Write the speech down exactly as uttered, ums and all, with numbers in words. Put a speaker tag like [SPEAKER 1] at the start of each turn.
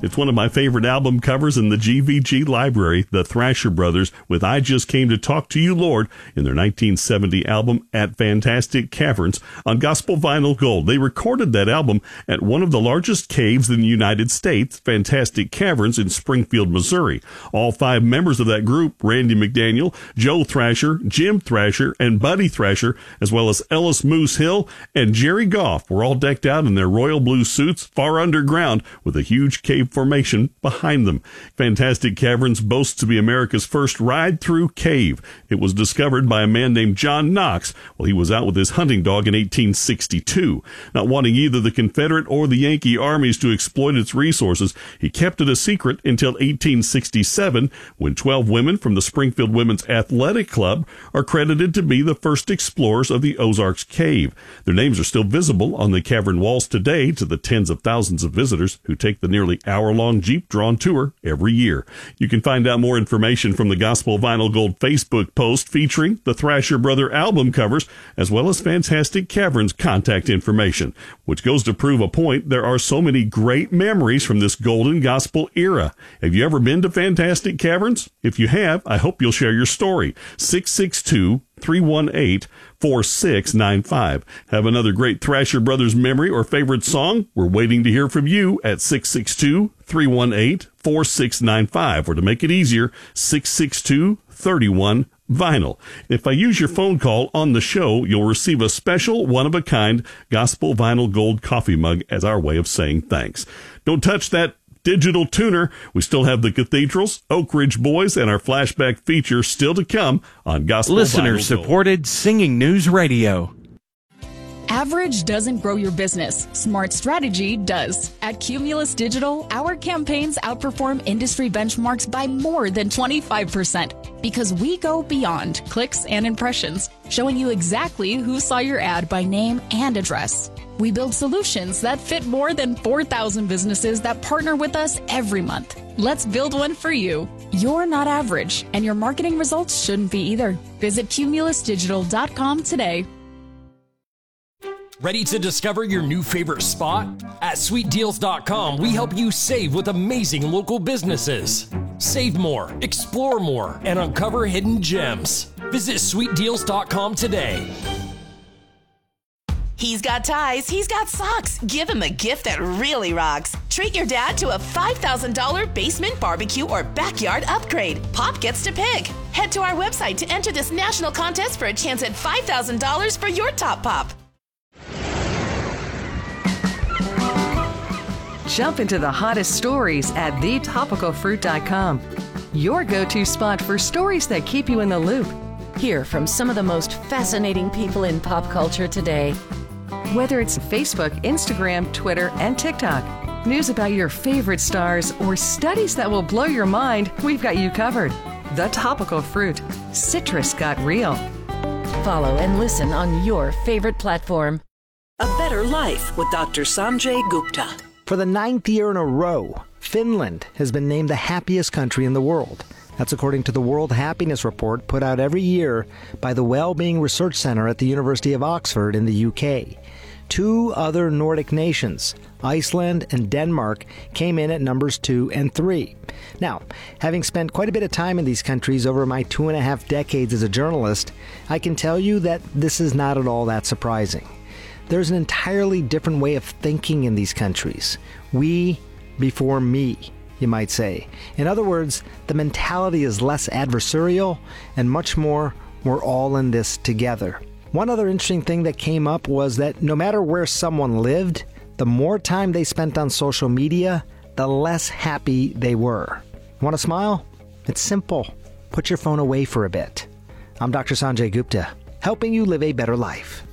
[SPEAKER 1] It's one of my favorite album covers in the G V G library, the Thrasher Brothers, with I Just Came to Talk to You, Lord, in their nineteen seventy album At Fantastic Caverns on Gospel Vinyl Gold. They recorded that album at one of the largest caves in the United States, Fantastic Caverns in Springfield, Missouri. All five members of that group, Randy McDaniel, Joe Thrasher, Jim Thrasher, and Buddy Thrasher, as well as Ellis Moose Hill and Jerry Goff, were all decked out in their royal blue suits far underground with a huge cave formation behind them. Fantastic Caverns boasts to be America's first ride-through cave. It was discovered by a man named John Knox while he was out with his hunting dog in eighteen sixty-two. Not wanting either the Confederate or the Yankee armies to exploit its resources, he kept it a secret until eighteen sixty-seven, when twelve women from the Springfield Women's Athletic Club are credited to be the first explorers of the Ozarks Cave. Their names are still visible on the cavern walls today to the tens of thousands of visitors who take the nearly hour-long Jeep-drawn tour every year. You can find out more information from the Gospel Vinyl Gold Facebook post featuring the Thrasher Brother album covers, as well as Fantastic Caverns contact information, which goes to prove a point. There are so many great memories from this golden gospel era. Have you ever been to Fantastic Caverns? If you have, I hope you'll share your story. six six two, three one eight, four six nine five. Have another great Thrasher Brothers memory or favorite song? We're waiting to hear from you at six six two, three one eight, four six nine five, or to make it easier, six six two, three one, vinyl. If I use your phone call on the show, you'll receive a special one-of-a-kind Gospel Vinyl Gold coffee mug as our way of saying thanks. Don't touch that digital tuner. We still have the Cathedrals, Oak Ridge Boys, and our flashback feature still to come on Gospel
[SPEAKER 2] Listener-supported Singing News Radio.
[SPEAKER 3] Average doesn't grow your business. Smart strategy does. At Cumulus Digital, our campaigns outperform industry benchmarks by more than twenty-five percent because we go beyond clicks and impressions, showing you exactly who saw your ad by name and address. We build solutions that fit more than four thousand businesses that partner with us every month. Let's build one for you. You're not average, and your marketing results shouldn't be either. Visit cumulus digital dot com today.
[SPEAKER 4] Ready to discover your new favorite spot? At sweet deals dot com, we help you save with amazing local businesses. Save more, explore more, and uncover hidden gems. Visit sweet deals dot com today.
[SPEAKER 5] He's got ties, he's got socks. Give him a gift that really rocks. Treat your dad to a five thousand dollars basement barbecue or backyard upgrade. Pop gets to pick. Head to our website to enter this national contest for a chance at five thousand dollars for your top pop.
[SPEAKER 6] Jump into the hottest stories at the topical fruit dot com. Your go-to spot for stories that keep you in the loop.
[SPEAKER 7] Hear from some of the most fascinating people in pop culture today.
[SPEAKER 6] Whether it's Facebook, Instagram, Twitter, and TikTok, news about your favorite stars, or studies that will blow your mind, we've got you covered. The Topical Fruit. Citrus got real.
[SPEAKER 7] Follow and listen on your favorite platform.
[SPEAKER 8] A Better Life with Doctor Sanjay Gupta.
[SPEAKER 9] For the ninth year in a row, Finland has been named the happiest country in the world. That's according to the World Happiness Report put out every year by the Wellbeing Research Center at the University of Oxford in the U K. Two other Nordic nations, Iceland and Denmark, came in at numbers two and three. Now, having spent quite a bit of time in these countries over my two and a half decades as a journalist, I can tell you that this is not at all that surprising. There's an entirely different way of thinking in these countries. We before me, you might say. In other words, the mentality is less adversarial and much more, we're all in this together. One other interesting thing that came up was that no matter where someone lived, the more time they spent on social media, the less happy they were. Want to smile? It's simple. Put your phone away for a bit. I'm Doctor Sanjay Gupta, helping you live a better life.